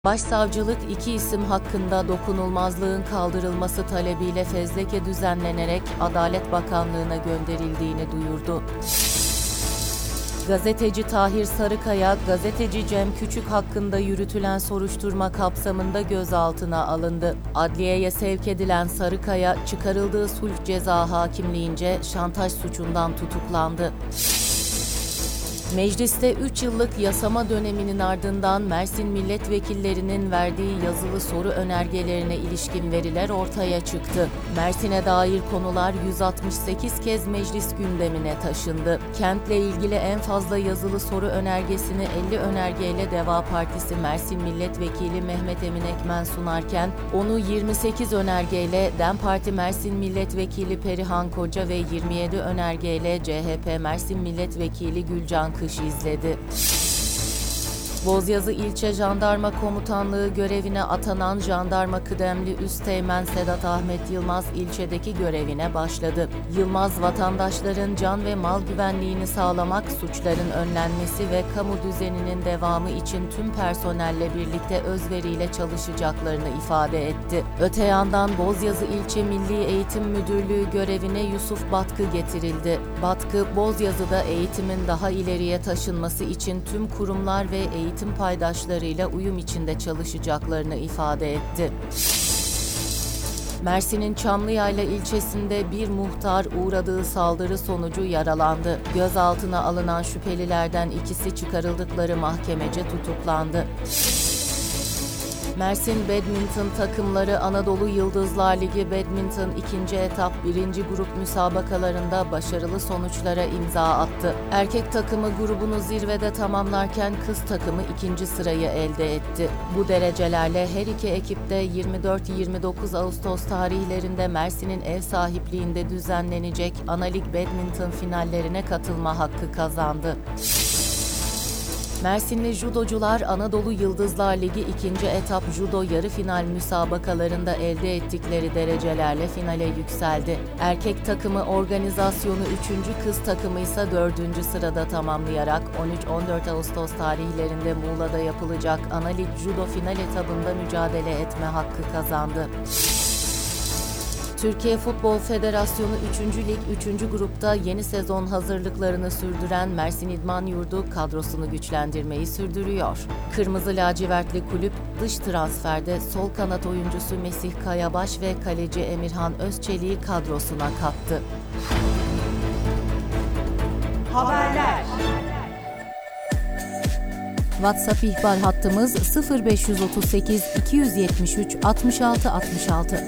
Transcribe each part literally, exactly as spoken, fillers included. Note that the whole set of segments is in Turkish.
Başsavcılık iki isim hakkında dokunulmazlığın kaldırılması talebiyle fezleke düzenlenerek Adalet Bakanlığı'na gönderildiğini duyurdu. Gazeteci Tahir Sarıkaya, gazeteci Cem Küçük hakkında yürütülen soruşturma kapsamında gözaltına alındı. Adliyeye sevk edilen Sarıkaya, çıkarıldığı sulh ceza hakimliğince şantaj suçundan tutuklandı. Mecliste üç yıllık yasama döneminin ardından Mersin milletvekillerinin verdiği yazılı soru önergelerine ilişkin veriler ortaya çıktı. Mersin'e dair konular yüz altmış sekiz kez meclis gündemine taşındı. Kentle ilgili en fazla yazılı soru önergesini elli önergeyle Deva Partisi Mersin Milletvekili Mehmet Emin Ekmen sunarken, onu yirmi sekiz önergeyle DEM Parti Mersin Milletvekili Perihan Koca ve yirmi yedi önergeyle C H P Mersin Milletvekili Gülcan Kış izledi. Bozyazı İlçe Jandarma Komutanlığı görevine atanan Jandarma Kıdemli Üsteğmen Sedat Ahmet Yılmaz ilçedeki görevine başladı. Yılmaz, vatandaşların can ve mal güvenliğini sağlamak, suçların önlenmesi ve kamu düzeninin devamı için tüm personelle birlikte özveriyle çalışacaklarını ifade etti. Öte yandan Bozyazı İlçe Milli Eğitim Müdürlüğü görevine Yusuf Batkı getirildi. Batkı, Bozyazı'da eğitimin daha ileriye taşınması için tüm kurumlar ve eğitim eğitim paydaşlarıyla uyum içinde çalışacaklarını ifade etti. Mersin'in Çamlıyayla ilçesinde bir muhtar uğradığı saldırı sonucu yaralandı. Gözaltına alınan şüphelilerden ikisi çıkarıldıkları mahkemece tutuklandı. Mersin Badminton takımları Anadolu Yıldızlar Ligi Badminton ikinci etap birinci grup müsabakalarında başarılı sonuçlara imza attı. Erkek takımı grubunu zirvede tamamlarken kız takımı ikinci sırayı elde etti. Bu derecelerle her iki ekip de yirmi dört yirmi dokuz Ağustos tarihlerinde Mersin'in ev sahipliğinde düzenlenecek Ana Lig Badminton finallerine katılma hakkı kazandı. Mersinli judocular Anadolu Yıldızlar Ligi ikinci etap judo yarı final müsabakalarında elde ettikleri derecelerle finale yükseldi. Erkek takımı organizasyonu üçüncü, kız takımı ise dördüncü sırada tamamlayarak on üç on dört Ağustos tarihlerinde Muğla'da yapılacak Ana Lig judo final etabında mücadele etme hakkı kazandı. Türkiye Futbol Federasyonu üçüncü Lig üçüncü grupta yeni sezon hazırlıklarını sürdüren Mersin İdman Yurdu kadrosunu güçlendirmeyi sürdürüyor. Kırmızı lacivertli kulüp dış transferde sol kanat oyuncusu Mesih Kayabaş ve kaleci Emirhan Özçelik'i kadrosuna kattı. Haberler. WhatsApp ihbar hattımız sıfır beş otuz sekiz iki yüz yetmiş üç altmış altı altmış altı.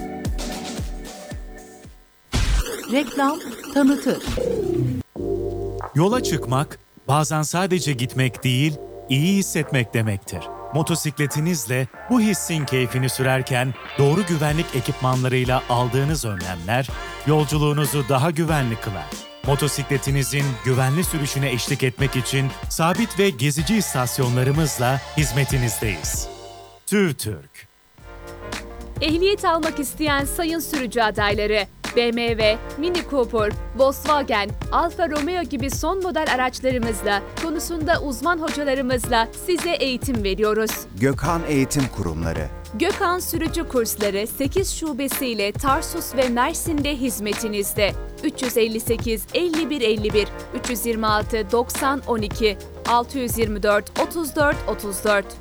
Reklam tanıtır. Yola çıkmak, bazen sadece gitmek değil, iyi hissetmek demektir. Motosikletinizle bu hissin keyfini sürerken doğru güvenlik ekipmanlarıyla aldığınız önlemler, yolculuğunuzu daha güvenli kılar. Motosikletinizin güvenli sürüşüne eşlik etmek için sabit ve gezici istasyonlarımızla hizmetinizdeyiz. TÜVTÜRK. Ehliyet almak isteyen sayın sürücü adayları, B M W, Mini Cooper, Volkswagen, Alfa Romeo gibi son model araçlarımızla, konusunda uzman hocalarımızla size eğitim veriyoruz. Gökhan Eğitim Kurumları. Gökhan Sürücü Kursları sekiz şubesiyle Tarsus ve Mersin'de hizmetinizde. üç yüz elli sekiz elli bir elli bir, üç yüz yirmi altı doksan on iki, altı yüz yirmi dört otuz dört otuz dört.